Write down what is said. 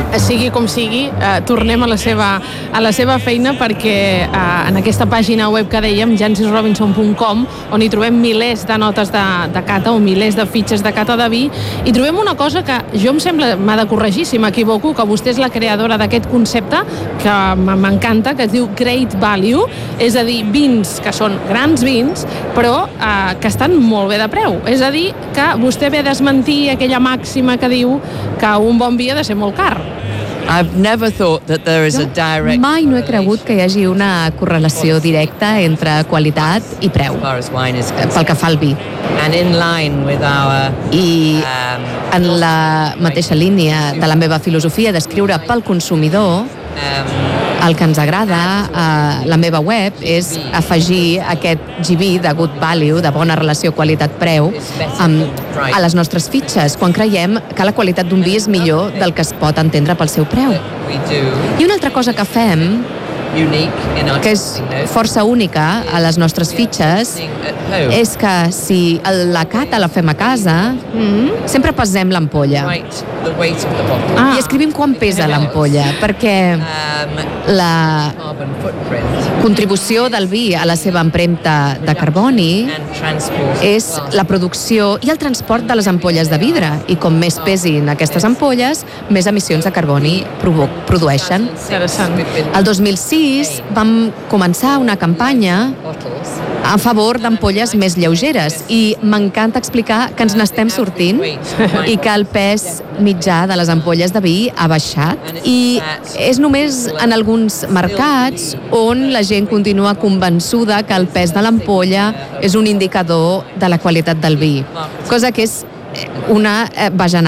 sigui com sigui, tornem a la seva feina, perquè en aquesta pàgina web que dèiem, jancisrobinson.com, on hi trobem milers de notes de cata o milers de fitxes de cata de vi, i trobem una cosa que jo em sembla, m'ha de corregir si m'equivoco, que vostè és la creadora d'aquest concepte que m'encanta, que es diu Great Value, és a dir, vins que són grans vins, però que estan molt bé de preu. És a dir, que vostè ve a desmentir aquella màxima que diu que un bon vi ha de ser molt car. Mai no he cregut que hi hagi una correlació directa entre qualitat i preu, pel que fa al vi. I en la mateixa línia de la meva filosofia d'escriure pel consumidor, el que ens agrada a la meva web és afegir aquest GV de good value, de bona relació qualitat-preu, a les nostres fitxes, quan creiem que la qualitat d'un vi és millor del que es pot entendre pel seu preu. I una altra cosa que fem, que és força única a les nostres fitxes, és que si la cata la fem a casa, sempre pesem l'ampolla. I escrivim quan pesa l'ampolla, perquè la contribució del vi a la seva empremta de carboni és la producció i el transport de les ampolles de vidre, i com més pesin aquestes ampolles, més emissions de carboni produeixen. El 2006 vam començar una campanya a favor d'ampolles més lleugeres, i m'encanta explicar que ens n'estem sortint i que el pes mitjà de les ampolles de vi ha baixat, i és només en alguns mercats on la gent continua convençuda que el pes de l'ampolla és un indicador de la qualitat del vi, cosa que és una bajanada.